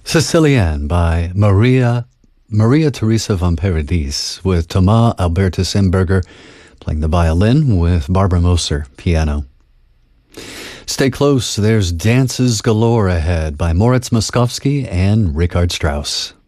Sicilienne by Maria Teresa von Paradis, with Thomas Albertus Imberger playing the violin with Barbara Moser piano. Stay close, there's Dances Galore ahead by Moritz Moskowski and Richard Strauss.